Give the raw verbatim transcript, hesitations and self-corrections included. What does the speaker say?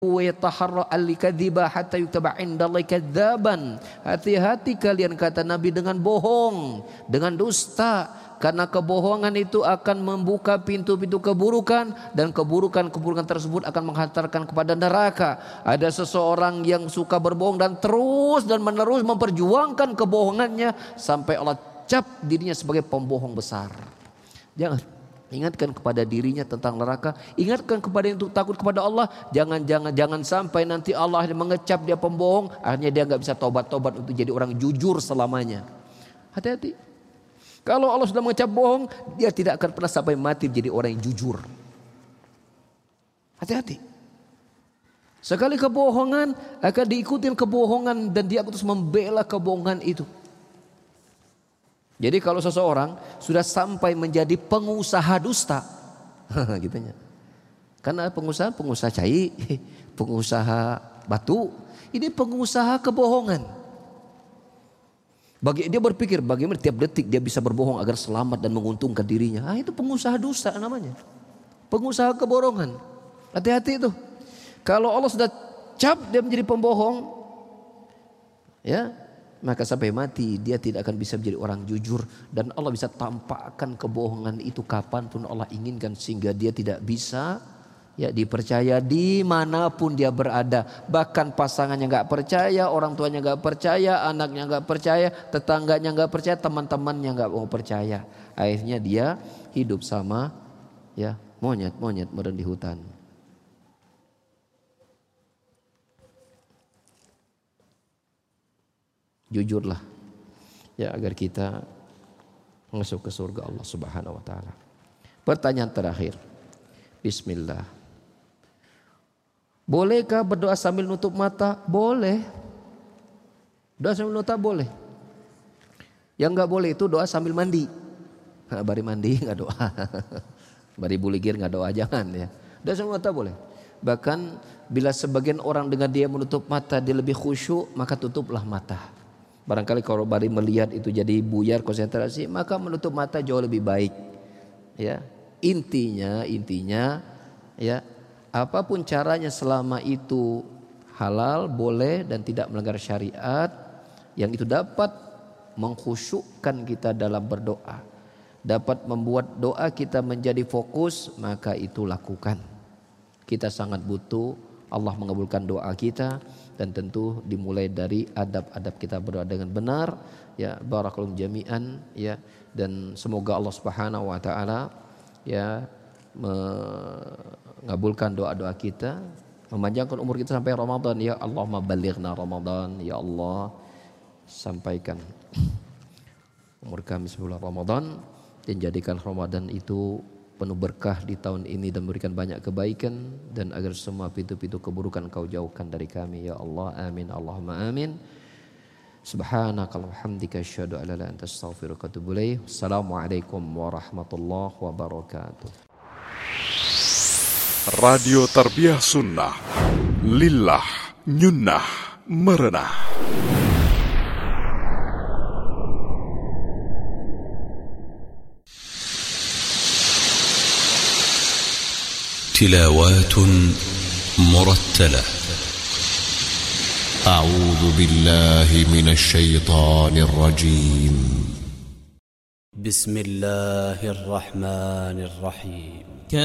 wa yataharra al-kadhiba hatta yutaba indallahi kadzaban. Hati-hati kalian, kata Nabi, dengan bohong, dengan dusta, karena kebohongan itu akan membuka pintu-pintu keburukan, dan keburukan-keburukan tersebut akan menghantarkan kepada neraka. Ada seseorang yang suka berbohong dan terus dan menerus memperjuangkan kebohongannya sampai Allah cap dirinya sebagai pembohong besar. Jangan. Ingatkan kepada dirinya tentang neraka, ingatkan kepada yang takut kepada Allah. Jangan jangan jangan sampai nanti Allah mengecap dia pembohong, akhirnya dia nggak bisa tobat-tobat untuk jadi orang jujur selamanya. Hati-hati. Kalau Allah sudah mengecap bohong, dia tidak akan pernah sampai mati jadi orang yang jujur. Hati-hati. Sekali kebohongan akan diikuti kebohongan, dan dia terus membela kebohongan itu. Jadi kalau seseorang sudah sampai menjadi pengusaha dusta, gitunya. Karena pengusaha pengusaha cai, pengusaha batu, ini pengusaha kebohongan. Bagi dia berpikir bagaimana tiap detik dia bisa berbohong agar selamat dan menguntungkan dirinya. Ah, itu pengusaha dusta namanya. Pengusaha kebohongan. Hati-hati itu. Kalau Allah sudah cap dia menjadi pembohong, ya, maka sampai mati dia tidak akan bisa menjadi orang jujur, dan Allah bisa tampakkan kebohongan itu kapanpun Allah inginkan, sehingga dia tidak bisa ya dipercaya dimanapun dia berada. Bahkan pasangannya nggak percaya, orang tuanya nggak percaya, anaknya nggak percaya, tetangganya nggak percaya, teman-temannya nggak mau percaya. Akhirnya dia hidup sama ya monyet-monyet meren di hutan. Jujurlah ya agar kita masuk ke surga Allah Subhanahu wa taala. Pertanyaan terakhir. Bismillah. Bolehkah berdoa sambil nutup mata? Boleh. Doa sambil nutup boleh. Yang enggak boleh itu doa sambil mandi. Nah, bari mandi enggak doa. Bari buligir enggak doa, jangan ya. Doa sambil mata boleh. Bahkan bila sebagian orang dengan dia menutup mata dia lebih khusyuk, maka tutuplah mata. Barangkali kalau bari melihat itu jadi buyar konsentrasi, maka menutup mata jauh lebih baik. Ya, intinya intinya ya, apapun caranya selama itu halal, boleh dan tidak melanggar syariat, yang itu dapat mengkhusyukkan kita dalam berdoa, dapat membuat doa kita menjadi fokus, maka itu lakukan. Kita sangat butuh Allah mengabulkan doa kita, dan tentu dimulai dari adab-adab kita berdoa dengan benar ya. Barakallahu jami'an ya, dan semoga Allah Subhanahu wa taala ya mengabulkan doa-doa kita, memanjangkan umur kita sampai Ramadan ya. Allahumma balighna Ramadan ya Allah, sampaikan umur kami sebelum Ramadan, dan jadikan Ramadan itu penuh berkah di tahun ini dan memberikan banyak kebaikan, dan agar semua pintu-pintu keburukan Kau jauhkan dari kami ya Allah. Amin Allahumma amin. Subhanakallahumma wa bihamdika asyhadu an la ilaha illa anta astaghfiruka wa atubu ilaik. Assalamualaikum warahmatullahi wabarakatuh. Radio Tarbiyah Sunnah, lillah nyunnah merenah. تلاوات مرتلة. أعوذ بالله من الشيطان الرجيم. بسم الله الرحمن الرحيم.